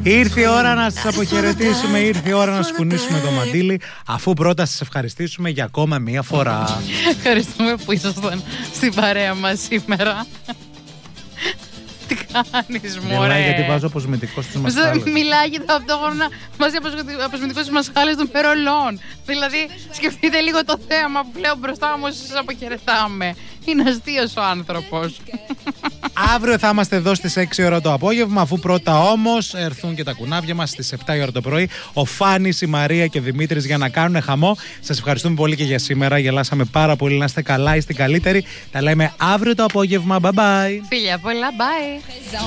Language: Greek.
Ήρθε η ώρα να σας αποχαιρετήσουμε, ήρθε η ώρα να σκουνήσουμε το μαντίλι, αφού πρώτα σας ευχαριστήσουμε για ακόμα μία φορά. Ευχαριστούμε που ήσασταν στην παρέα μας σήμερα. Τι κάνεις, μωρέ? Μιλάει γιατί βάζω αποσμητικό στις μασχάλες. Μιλάει γιατί ταυτόχρονα βάζει αποσμητικό στις μασχάλες των περολών. Δηλαδή, σκεφτείτε λίγο το θέαμα που πλέον μπροστά μου, σας αποχαιρετάμε. Είναι αστείος ο άνθρωπος. Αύριο θα είμαστε εδώ στις 6 ώρα το απόγευμα, αφού πρώτα όμως έρθουν και τα κουνάβια μας στις 7 η ώρα το πρωί. Ο Φάνης, η Μαρία και ο Δημήτρης για να κάνουν χαμό. Σας ευχαριστούμε πολύ και για σήμερα. Γελάσαμε πάρα πολύ. Να είστε καλά, είστε καλύτεροι. Τα λέμε αύριο το απόγευμα. Bye bye. Φιλιά πολλά, bye.